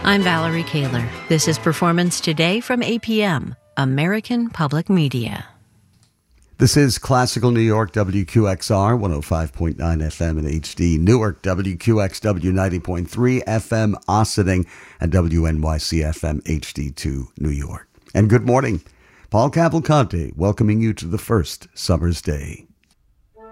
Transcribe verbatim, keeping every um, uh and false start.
I'm Valerie Kaler. This is Performance Today from A P M, American Public Media. This is Classical New York, W Q X R, one oh five point nine F M in H D. Newark, W Q X W, ninety point three F M, Ossining, and W N Y C F M, H D two, New York. And good morning. Paul Cavalcante welcoming you to the first summer's day.